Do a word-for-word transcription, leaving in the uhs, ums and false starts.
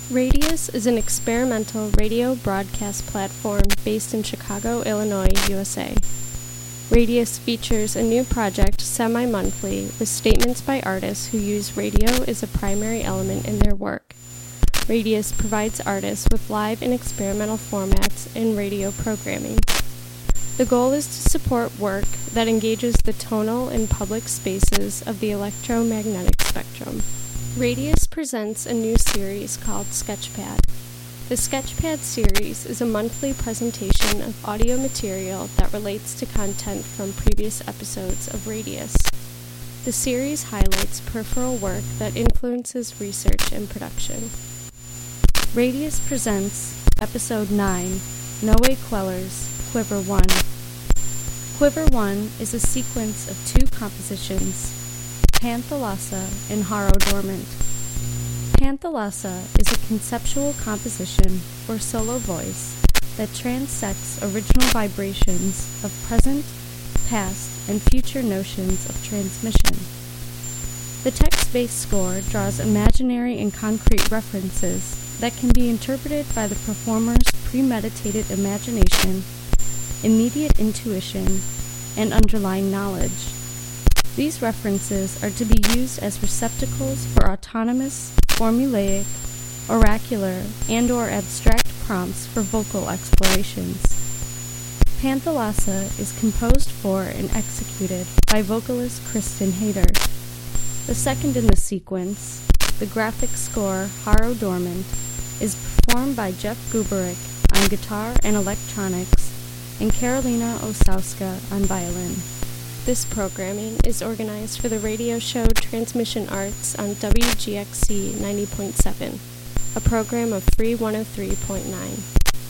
Radius is an experimental radio broadcast platform based in Chicago, Illinois, U S A. Radius features a new project semi-monthly with statements by artists who use radio as a primary element in their work. Radius provides artists with live and experimental formats in radio programming. The goal is to support work that engages the tonal and public spaces of the electromagnetic spectrum. Radius presents a new series called Sketchpad. The Sketchpad series is a monthly presentation of audio material that relates to content from previous episodes of Radius. The series highlights peripheral work that influences research and production. Radius presents Episode nine, Noé Queller's Quiver one. Quiver one is a sequence of two compositions, Panthalassa and Haro Dormant. Panthalassa is a conceptual composition for solo voice that transects original vibrations of present, past, and future notions of transmission. The text-based score draws imaginary and concrete references that can be interpreted by the performer's premeditated imagination, immediate intuition, and underlying knowledge. These references are to be used as receptacles for autonomous, formulaic, oracular, and/or abstract prompts for vocal explorations. Panthalassa is composed for and executed by vocalist Kristen Hayter. The second in the sequence, the graphic score Haro Dormant, is performed by Jeff Guberik on guitar and electronics and Karolina Osowska on violin. This programming is organized for the radio show Transmission Arts on W G X C ninety point seven, a program of Free one oh three point nine.